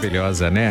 maravilhosa, né?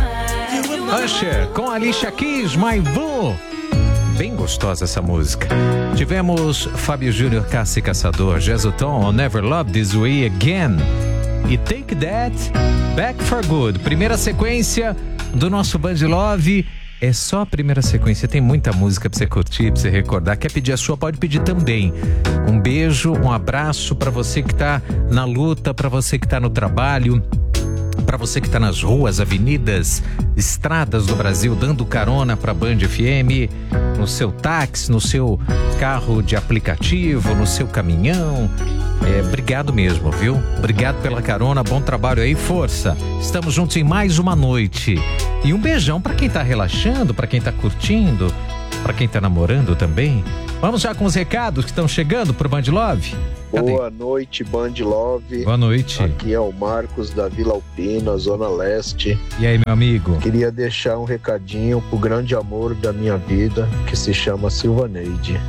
Usher com Alicia Keys, My Boo. Bem gostosa essa música. Tivemos Fábio Júnior, Cassi Caçador, Jesuton, I'll Never Love This Way Again e Take That, Back for Good. Primeira sequência do nosso Band Love. É só a primeira sequência, tem muita música pra você curtir, pra você recordar. Quer pedir a sua? Pode pedir também. Um beijo, um abraço pra você que tá na luta, pra você que tá no trabalho, pra você que tá nas ruas, avenidas, estradas do Brasil, dando carona pra Band FM, no seu táxi, no seu carro de aplicativo, no seu caminhão. Obrigado mesmo, viu? Obrigado pela carona, bom trabalho aí, força. Estamos juntos em mais uma noite. E um beijão pra quem tá relaxando, pra quem tá curtindo, pra quem tá namorando também. Vamos já com os recados que estão chegando pro Band Love? Cadê? Boa noite, Band Love. Boa noite. Aqui é o Marcos da Vila Alpina, Zona Leste. E aí, meu amigo? Queria deixar um recadinho pro grande amor da minha vida, que se chama Silvaneide.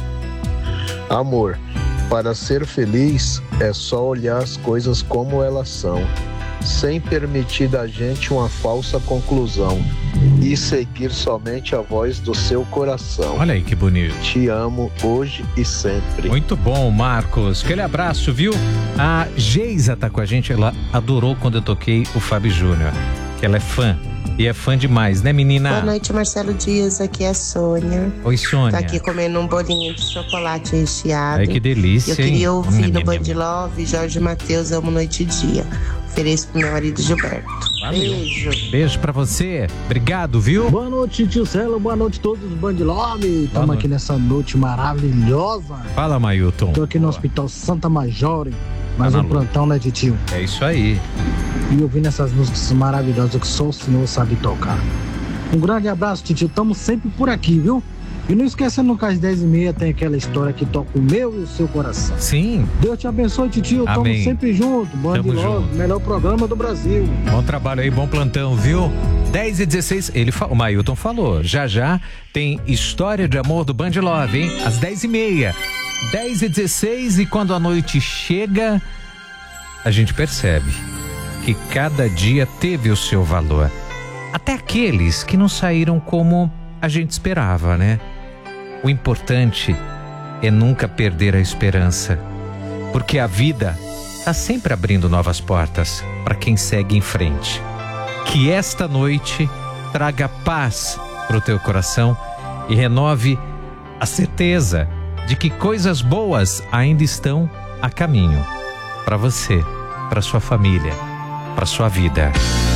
Amor, para ser feliz é só olhar as coisas como elas são, sem permitir da gente uma falsa conclusão e seguir somente a voz do seu coração. Olha aí que bonito. Te amo hoje e sempre. Muito bom, Marcos. Aquele abraço, viu? A Geisa tá com a gente, ela adorou quando eu toquei o Fábio Júnior, que ela é fã. E é fã demais, né, menina? Boa noite, Marcelo Dias. Aqui é a Sônia. Oi, Sônia. Tá aqui comendo um bolinho de chocolate recheado. Ai, que delícia, Eu queria ouvir no hein? Band Love Jorge Mateus, Amo Noite e Dia. Ofereço pro meu marido Gilberto. Valeu. Beijo. Beijo pra você. Obrigado, viu? Boa noite, tio Celo. Boa noite a todos do Band Love. Estamos aqui nessa noite maravilhosa. Fala, Mailton. Tô aqui no Hospital Santa Majore. Mais um plantão, né, tio? É isso aí. E ouvindo essas músicas maravilhosas que só o senhor sabe tocar. Um grande abraço, tio. Estamos sempre por aqui, viu? E não esquecendo que às 10h30 tem aquela história que toca o meu e o seu coração. Sim. Deus te abençoe, tio. Estamos sempre juntos. Band Love, melhor programa do Brasil. Bom trabalho aí, bom plantão, viu? 10h16, o Mailton falou, já tem História de Amor do Band Love, hein? Às 10h30. 10h16 e quando a noite chega, a gente percebe que cada dia teve o seu valor. Até aqueles que não saíram como a gente esperava, né? O importante é nunca perder a esperança, porque a vida está sempre abrindo novas portas para quem segue em frente. Que esta noite traga paz para o teu coração e renove a certeza de que coisas boas ainda estão a caminho para você, para sua família, para sua vida.